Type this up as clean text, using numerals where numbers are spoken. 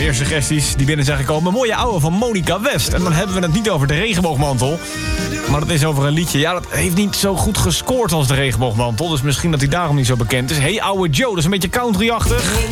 Weer suggesties die binnen zijn gekomen. Mooie ouwe van Monica West. En dan hebben we het niet over de regenboogmantel. Maar dat is over een liedje. Ja, dat heeft niet zo goed gescoord als de regenboogmantel. Dus misschien dat hij daarom niet zo bekend is. Hey ouwe Joe, dat is een beetje country-achtig.